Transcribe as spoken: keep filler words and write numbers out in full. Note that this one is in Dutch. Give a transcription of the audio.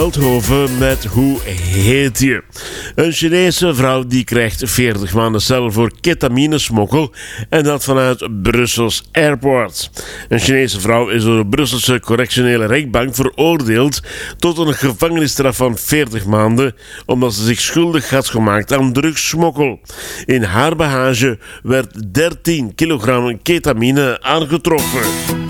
Veldhoven met Hoe heet je? Een Chinese vrouw die krijgt veertig maanden cel voor ketaminesmokkel en dat vanuit Brussels Airport. Een Chinese vrouw is door de Brusselse correctionele rechtbank veroordeeld tot een gevangenisstraf van veertig maanden omdat ze zich schuldig had gemaakt aan drugssmokkel. In haar bagage werd dertien kilogram ketamine aangetroffen.